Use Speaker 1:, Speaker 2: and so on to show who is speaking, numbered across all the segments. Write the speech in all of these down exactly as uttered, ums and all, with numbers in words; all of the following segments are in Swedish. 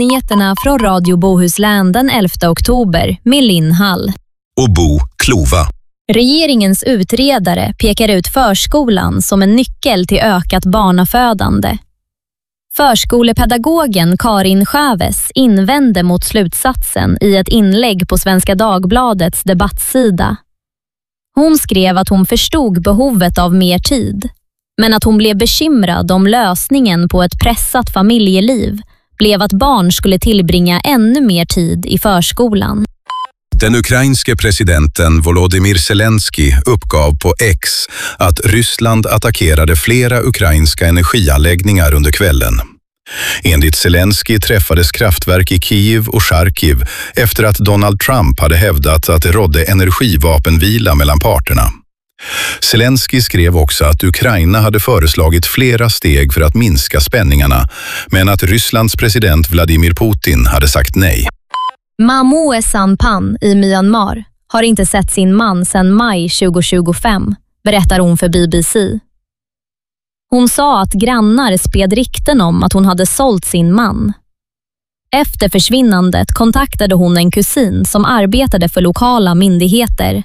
Speaker 1: Nyheterna från Radio Bohuslän den elfte oktober med Linn Hall
Speaker 2: och Bo Klova.
Speaker 1: Regeringens utredare pekar ut förskolan som en nyckel till ökat barnafödande. Förskolepedagogen Karin Chavez invände mot slutsatsen i ett inlägg på Svenska Dagbladets debattsida. Hon skrev att hon förstod behovet av mer tid, men att hon blev bekymrad om lösningen på ett pressat familjeliv blev att barn skulle tillbringa ännu mer tid i förskolan.
Speaker 2: Den ukrainske presidenten Volodymyr Zelensky uppgav på X att Ryssland attackerade flera ukrainska energianläggningar under kvällen. Enligt Zelensky träffades kraftverk i Kiev och Charkiv efter att Donald Trump hade hävdat att det rådde energivapenvila mellan parterna. Zelensky skrev också att Ukraina hade föreslagit flera steg för att minska spänningarna, men att Rysslands president Vladimir Putin hade sagt nej.
Speaker 1: Mamoe Sampan i Myanmar har inte sett sin man sedan maj tjugohundratjugofem, berättar hon för B B C. Hon sa att grannar spred rykten om att hon hade sålt sin man. Efter försvinnandet kontaktade hon en kusin som arbetade för lokala myndigheter.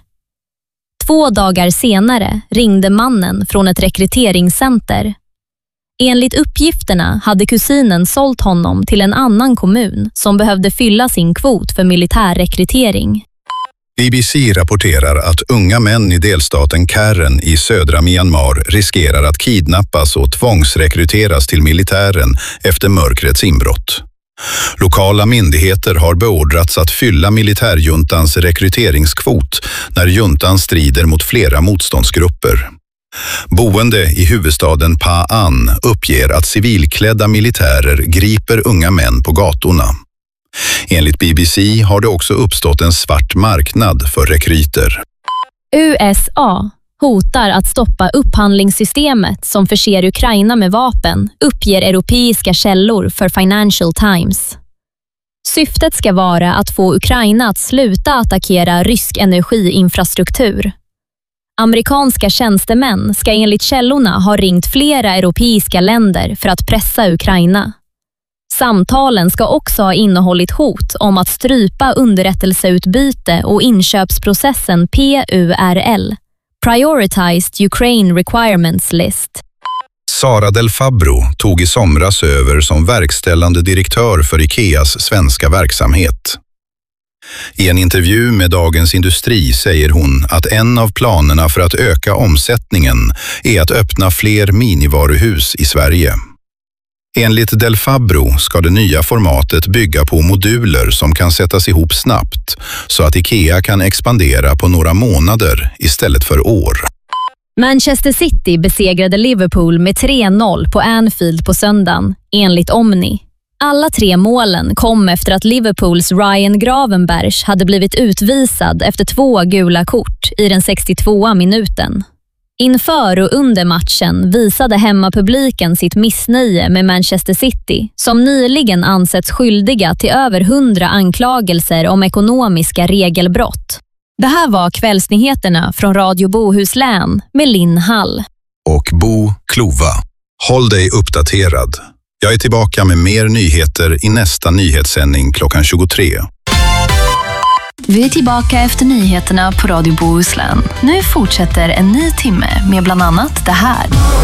Speaker 1: Två dagar senare ringde mannen från ett rekryteringscenter. Enligt uppgifterna hade kusinen sålt honom till en annan kommun som behövde fylla sin kvot för militärrekrytering.
Speaker 2: B B C rapporterar att unga män i delstaten Karen i södra Myanmar riskerar att kidnappas och tvångsrekryteras till militären efter mörkrets inbrott. Lokala myndigheter har beordrats att fylla militärjuntans rekryteringskvot när juntan strider mot flera motståndsgrupper. Boende i huvudstaden Pa An uppger att civilklädda militärer griper unga män på gatorna. Enligt B B C har det också uppstått en svart marknad för rekryter.
Speaker 1: U S A hotar att stoppa upphandlingssystemet som förser Ukraina med vapen, uppger europeiska källor för Financial Times. Syftet ska vara att få Ukraina att sluta attackera rysk energiinfrastruktur. Amerikanska tjänstemän ska enligt källorna ha ringt flera europeiska länder för att pressa Ukraina. Samtalen ska också ha innehållit hot om att strypa underrättelseutbyte och inköpsprocessen P U R L, Prioritized Ukraine Requirements List.
Speaker 2: Sara Del Fabbro tog i somras över som verkställande direktör för Ikeas svenska verksamhet. I en intervju med Dagens Industri säger hon att en av planerna för att öka omsättningen är att öppna fler minivaruhus i Sverige. Enligt Del Fabbro ska det nya formatet bygga på moduler som kan sättas ihop snabbt så att Ikea kan expandera på några månader istället för år.
Speaker 1: Manchester City besegrade Liverpool med tre noll på Anfield på söndagen, enligt Omni. Alla tre målen kom efter att Liverpools Ryan Gravenberch hade blivit utvisad efter två gula kort i den sextiotvåa minuten. Inför och under matchen visade hemmapubliken sitt missnöje med Manchester City, som nyligen ansetts skyldiga till över hundra anklagelser om ekonomiska regelbrott. Det här var kvällsnyheterna från Radio Bohuslän med Linn Hall
Speaker 2: och Bo Klova. Håll dig uppdaterad. Jag är tillbaka med mer nyheter i nästa nyhetssändning klockan tjugotre.
Speaker 3: Vi är tillbaka efter nyheterna på Radio Bohuslän. Nu fortsätter en ny timme med bland annat det här.